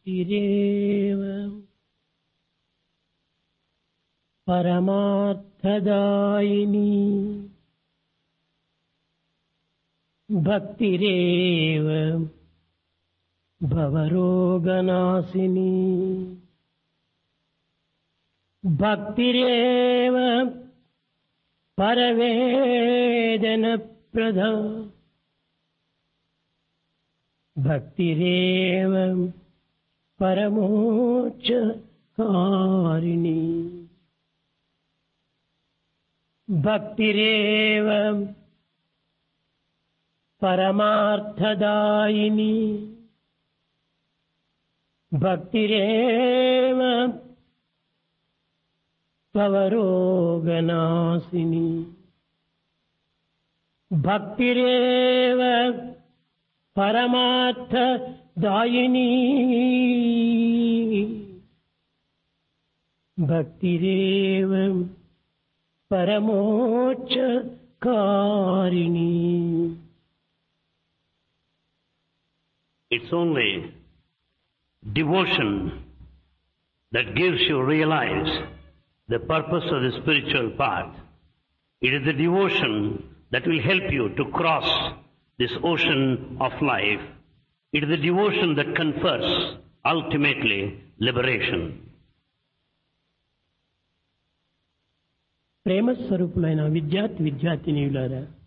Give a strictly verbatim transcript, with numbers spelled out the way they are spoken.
భక్తిరేవ పరమార్థదాయిని భక్తిరేవ భవరోగనాశిని భక్తిరేవ పరవేదనప్రద భక్తిరేవ పరమోక్షకారిణి భక్తిరేవ పరమార్థదాయిని భక్తిరేవ భవరోగనాశిని భక్తిరేవ పరమార్థదాయిని భక్తిరేవ పరమోక్షకారిణి. It's only devotion that gives you realize the purpose of the spiritual path. It is the devotion that will help you to cross this ocean of life. It is the devotion that confers ultimately liberation. ప్రేమ స్వరూపులైన విద్యార్థి విద్యార్థినియులారా,